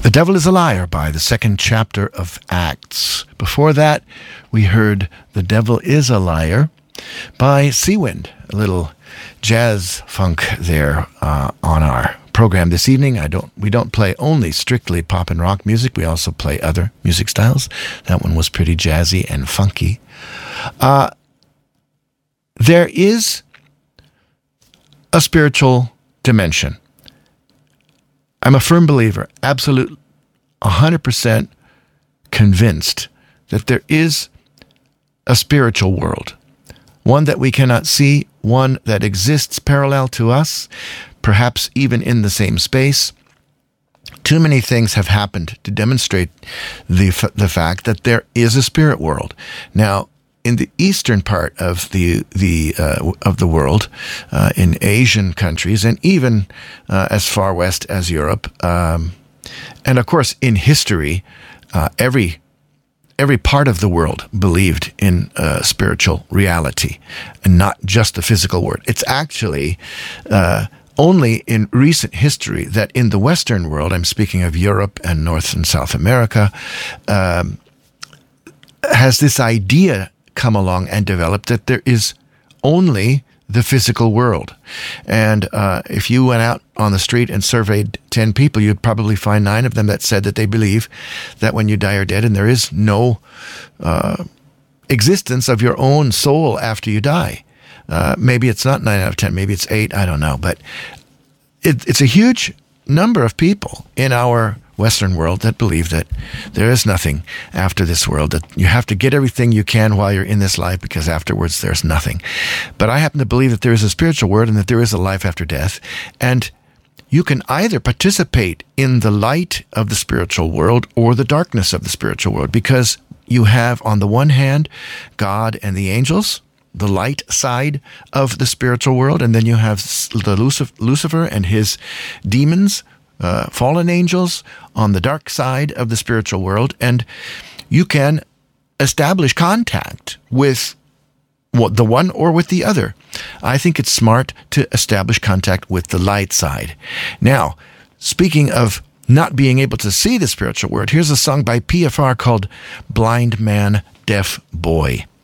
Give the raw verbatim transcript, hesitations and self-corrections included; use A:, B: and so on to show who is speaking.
A: The Devil is a Liar by the second chapter of Acts. Before that, we heard The Devil is a Liar by Seawind, a little jazz funk there uh, on our program this evening. I don't. We don't play only strictly pop and rock music. We also play other music styles. That one was pretty jazzy and funky. Uh, there is a spiritual dimension. I'm a firm believer, absolute, one hundred percent convinced that there is a spiritual world, one that we cannot see, one that exists parallel to us, perhaps even in the same space. Too many things have happened to demonstrate the f- the fact that there is a spirit world. Now, in the eastern part of the the uh, of the world, uh, in Asian countries, and even uh, as far west as Europe, um, and of course in history, uh, every every part of the world believed in uh, spiritual reality, and not just the physical world. It's actually uh, only in recent history that in the Western world, I'm speaking of Europe and North and South America, um, has this idea come along and developed that there is only the physical world. And uh, if you went out on the street and surveyed ten people, you'd probably find nine of them that said that they believe that when you die or dead and there is no uh, existence of your own soul after you die. Uh, maybe it's not nine out of ten, maybe it's eight, I don't know. But it, it's a huge number of people in our Western world that believe that there is nothing after this world, that you have to get everything you can while you're in this life because afterwards there's nothing. But I happen to believe that there is a spiritual world and that there is a life after death. And you can either participate in the light of the spiritual world or the darkness of the spiritual world, because you have, on the one hand, God and the angels, the light side of the spiritual world, and then you have the Lucifer and his demons, Uh, fallen angels, on the dark side of the spiritual world, and you can establish contact with what, the one or with the other. I think it's smart to establish contact with the light side. Now, speaking of not being able to see the spiritual world, here's a song by P F R called Blind Man, Deaf Boy.